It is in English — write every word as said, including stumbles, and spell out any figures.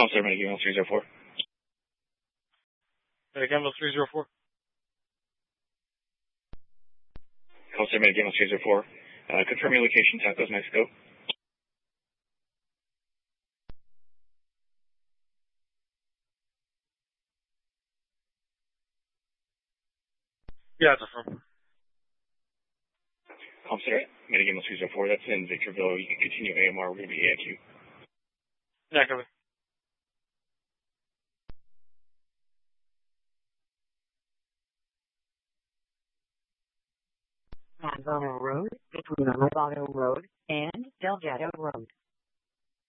Call Center Medic Email three zero four. Medic Email three zero four. Call Center Medic Email three zero four. Uh, confirm your location, Tacos, Mexico. Yeah, it's affirmed. Call Center Medic Email three zero four. That's in Victorville. You can continue A M R. We're going to be A I Q. Yeah, copy. Manzano Road between Arvado Road and Delgado Road.